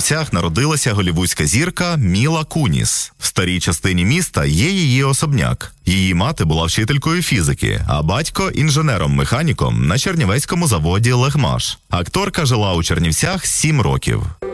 Чернівцях народилася голлівудська зірка Міла Куніс. В старій частині міста є її особняк. Її мати була вчителькою фізики, а батько – інженером-механіком на чернівецькому заводі «Легмаш». Акторка жила у Чернівцях 7 років.